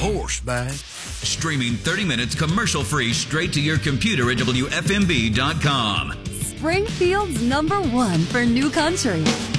horseback. Streaming 30 minutes commercial-free straight to your computer at WFMB.com. Springfield's #1 for new country.